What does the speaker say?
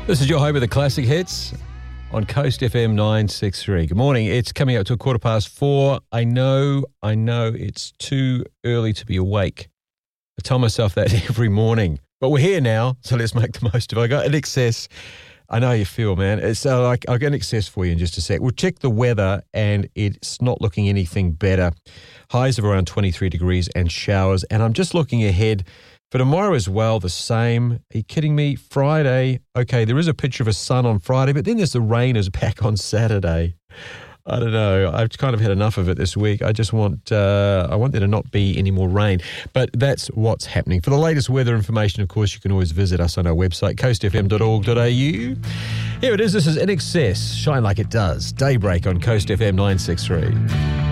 This is your home of the classic hits on Coast FM 963. Good morning. It's coming up to 4:15. I know it's too early to be awake. I tell myself that every morning. But we're here now, so let's make the most of it. I got INXS. I know how you feel, man. It's I'll get INXS for you in just a sec. We'll check the weather, and it's not looking anything better. Highs of around 23 degrees and showers. And I'm just looking ahead for tomorrow as well, the same. Are you kidding me? Friday, okay, there is a picture of a sun on Friday, but then there's the rain is back on Saturday. I don't know. I've kind of had enough of it this week. I just want I want there to not be any more rain. But that's what's happening. For the latest weather information, of course, you can always visit us on our website, coastfm.org.au. Here it is. This is INXS. Shine Like It Does. Daybreak on Coast FM 963.